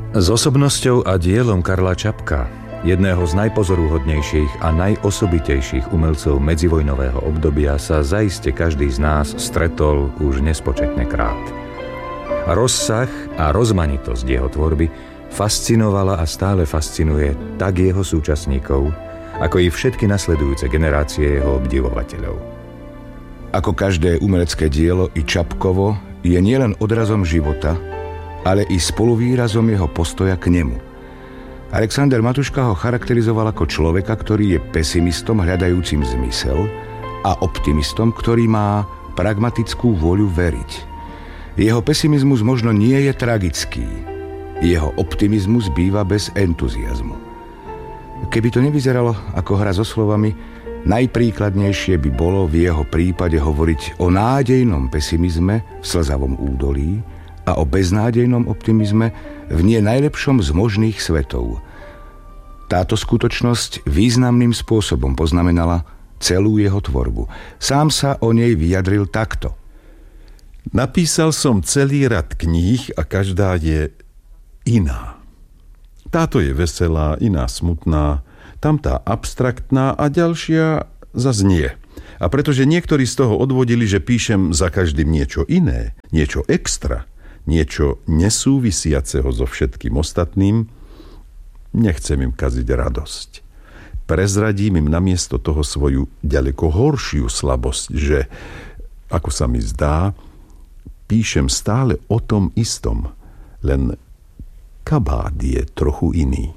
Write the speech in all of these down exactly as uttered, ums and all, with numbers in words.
S osobnosťou a dielom Karla Čapka, jedného z najpozoruhodnejších a najosobitejších umelcov medzivojnového obdobia, sa zaiste každý z nás stretol už nespočetne krát. Rozsah a rozmanitosť jeho tvorby fascinovala a stále fascinuje tak jeho súčasníkov, ako i všetky nasledujúce generácie jeho obdivovateľov. Ako každé umelecké dielo, i Čapkovo je nielen odrazom života, ale i spoluvýrazom jeho postoja k nemu. Alexander Matuška ho charakterizoval ako človeka, ktorý je pesimistom hľadajúcim zmysel a optimistom, ktorý má pragmatickú vôľu veriť. Jeho pesimizmus možno nie je tragický. Jeho optimizmus býva bez entuziazmu. Keby to nevyzeralo ako hra so slovami, najpríkladnejšie by bolo v jeho prípade hovoriť o nádejnom pesimizme v slzavom údolí a o beznádejnom optimizme v nie najlepšom z možných svetov. Táto skutočnosť významným spôsobom poznamenala celú jeho tvorbu. Sám sa o nej vyjadril takto. Napísal som celý rad kníh a každá je iná. Táto je veselá, iná smutná, tamtá abstraktná a ďalšia zas nie. A pretože niektorí z toho odvodili, že píšem za každým niečo iné, niečo extra, niečo nesúvisiaceho so všetkým ostatným, nechcem im kaziť radosť. Prezradím im namiesto toho svoju ďaleko horšiu slabosť, že, ako sa mi zdá, píšem stále o tom istom, len kabát je trochu iný.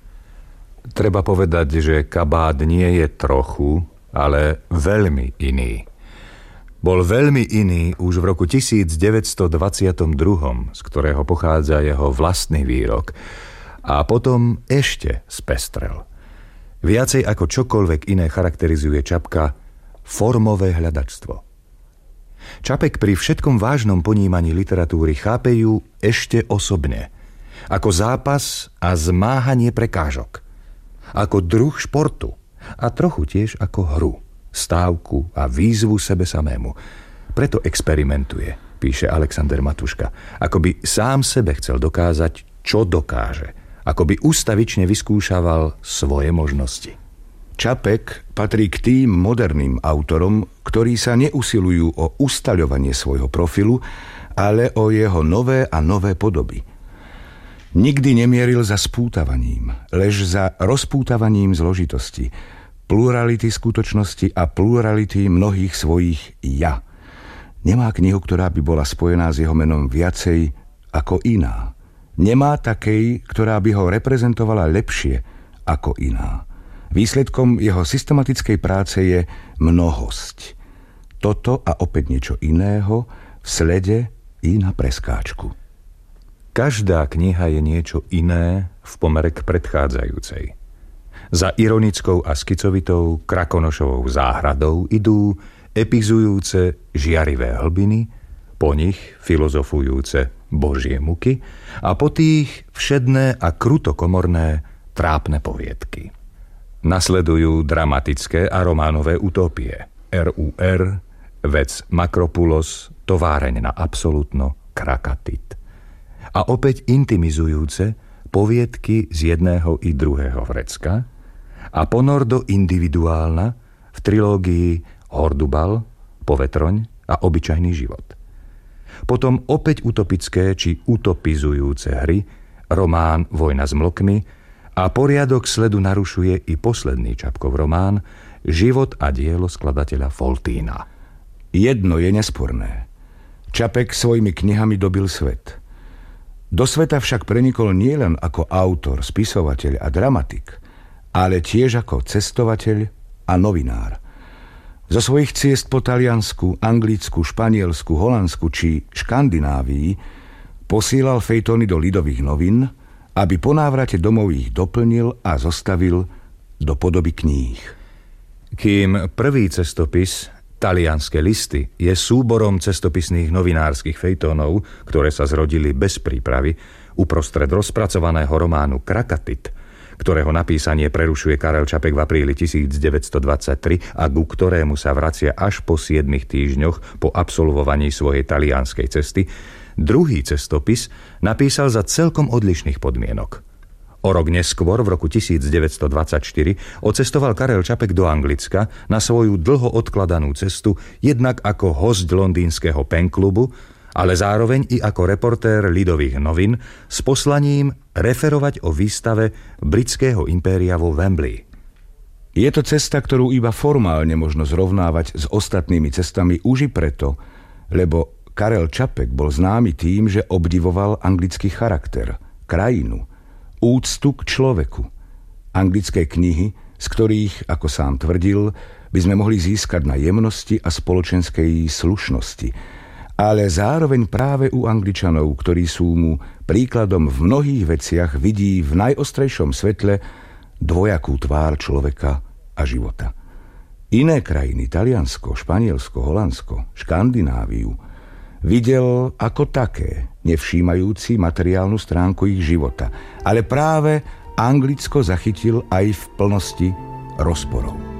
Treba povedať, že kabát nie je trochu, ale veľmi iný. Bol veľmi iný už v roku devätnásťstodvadsaťdva, z ktorého pochádza jeho vlastný výrok, a potom ešte spestrel. Viacej ako čokoľvek iné charakterizuje Čapka formové hľadačstvo. Čapek pri všetkom vážnom ponímaní literatúry chápe ju ešte osobne, ako zápas a zmáhanie prekážok, ako druh športu a trochu tiež ako hru, stávku a výzvu sebe samému. Preto experimentuje, píše Alexander Matuška, ako by sám sebe chcel dokázať, čo dokáže, ako by ustavične vyskúšaval svoje možnosti. Čapek patrí k tým moderným autorom, ktorí sa neusilujú o ustaľovanie svojho profilu, ale o jeho nové a nové podoby. Nikdy nemieril za spútavaním, lež za rozpútavaním zložitosti, plurality skutočnosti a plurality mnohých svojich ja. Nemá knihu, ktorá by bola spojená s jeho menom viacej ako iná. Nemá takej, ktorá by ho reprezentovala lepšie ako iná. Výsledkom jeho systematickej práce je mnohosť. Toto a opäť niečo iného v slede i na preskáčku. Každá kniha je niečo iné v pomere k predchádzajúcej. Za ironickou a skicovitou Krakonošovou záhradou idú epizujúce žiarivé hlbiny, po nich filozofujúce božie muky a po tých všedné a krutokomorné trápne poviedky. Nasledujú dramatické a románové utópie. er ú er, Vec Makropulos, Továreň na absolútno, Krakatit. A opäť intimizujúce poviedky z jedného i druhého vrecka a ponor do individuálna v trilógii Hordubal, Povetroň a Obyčajný život. Potom opäť utopické či utopizujúce hry, román Vojna s mlokmi a poriadok sledu narušuje i posledný Čapkov román Život a dielo skladateľa Foltína. Jedno je nesporné. Čapek svojimi knihami dobil svet. Do sveta však prenikol nielen ako autor, spisovateľ a dramatik, ale tiež ako cestovateľ a novinár. Zo svojich ciest po Taliansku, Anglicku, Španielsku, Holandsku či Škandinávii posílal fejtóny do Lidových novín, aby po návrate domov ich doplnil a zostavil do podoby kníh. Kým prvý cestopis, Talianske listy, je súborom cestopisných novinárskych fejtónov, ktoré sa zrodili bez prípravy, uprostred rozpracovaného románu Krakatit, ktorého napísanie prerušuje Karel Čapek v apríli devätnásťstodvadsaťtri a ku ktorému sa vracia až po siedmich týždňoch po absolvovaní svojej talianskej cesty, Druhý cestopis napísal za celkom odlišných podmienok. O rok neskôr, v roku devätnásťstodvadsaťštyri, odcestoval Karel Čapek do Anglicka na svoju dlho odkladanú cestu jednak ako hosť londýnskeho penklubu, ale zároveň i ako reportér Lidových novín s poslaním referovať o výstave britského impéria vo Wembley. Je to cesta, ktorú iba formálne možno zrovnávať s ostatnými cestami už i preto, lebo Karel Čapek bol známy tým, že obdivoval anglický charakter, krajinu, úctu k človeku. Anglické knihy, z ktorých, ako sám tvrdil, by sme mohli získať na jemnosti a spoločenskej slušnosti, ale zároveň práve u Angličanov, ktorí sú mu príkladom v mnohých veciach, vidí v najostrejšom svetle dvojakú tvár človeka a života. Iné krajiny, Taliansko, Španielsko, Holandsko, Škandináviu, videl ako také, nevšímajúci materiálnu stránku ich života, ale práve Anglicko zachytil aj v plnosti rozporov.